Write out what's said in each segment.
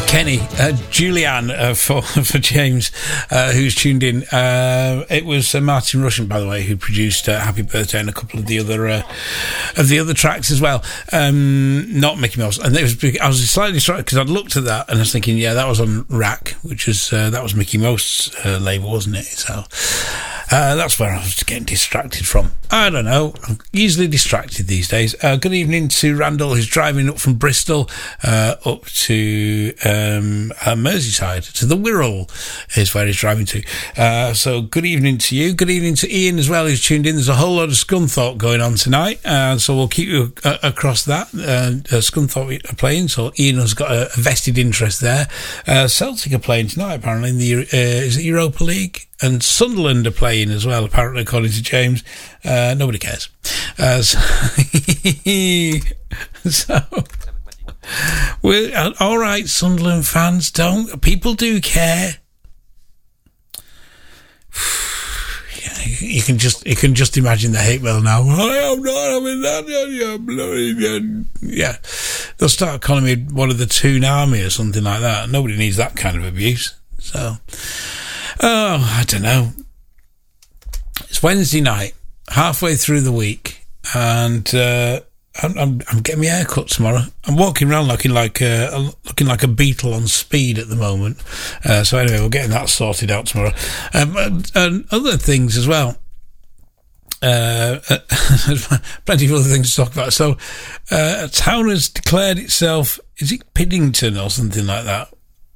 Kenny, Julianne for James, who's tuned in. It was Martin Rushent, by the way, who produced "Happy Birthday" and a couple of the other tracks as well. Not Mickey Mouse, and I was slightly distracted because I'd looked at that and I was thinking, yeah, that was on Rack, which is that was Mickey Mouse's label, wasn't it? So that's where I was getting distracted from. I don't know. I'm easily distracted these days. Good evening to Randall, who's driving up from Bristol up to Merseyside, to the Wirral is where he's driving to. So good evening to you. Good evening to Ian as well, who's tuned in. There's a whole lot of Scunthorpe going on tonight, so we'll keep you across that. Scunthorpe are playing, so Ian has got a vested interest there. Celtic are playing tonight, apparently, in the is it Europa League? And Sunderland are playing as well, apparently, according to James. Nobody cares. So we're all right, Sunderland fans. People do care. You can just imagine the hate mail now. I am not having that. Yeah, they'll start calling me one of the Toonami or something like that. Nobody needs that kind of abuse. So, I don't know. It's Wednesday night, halfway through the week, and I'm getting my hair cut tomorrow. I'm walking around looking like a beetle on speed at the moment. So anyway, we're getting that sorted out tomorrow. And other things as well. Plenty of other things to talk about. So, a town has declared itself, is it Piddington or something like that?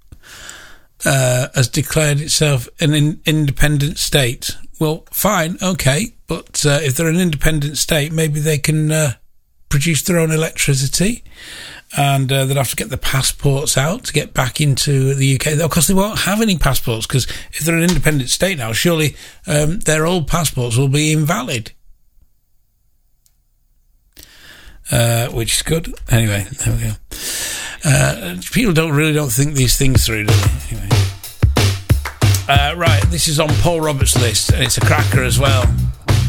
Has declared itself an independent state. Well, fine, okay, but if they're an independent state, maybe they can produce their own electricity, and they'd have to get the passports out to get back into the UK. Of course, they won't have any passports, because if they're an independent state now, surely their old passports will be invalid. Which is good. Anyway, there we go. People don't think these things through, do they? Anyway. Right, this is on Paul Roberts' list, and it's a cracker as well.